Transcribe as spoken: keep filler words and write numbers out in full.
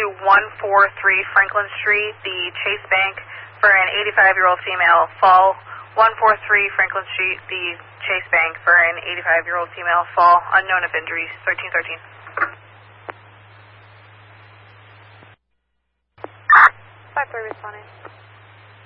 to one forty-three Franklin Street, the Chase Bank, for an eighty-five-year-old female. Fall one forty-three Franklin Street, the Chase Bank, for an eighty-five-year-old female. Fall, unknown of injuries, thirteen thirteen. five three responding.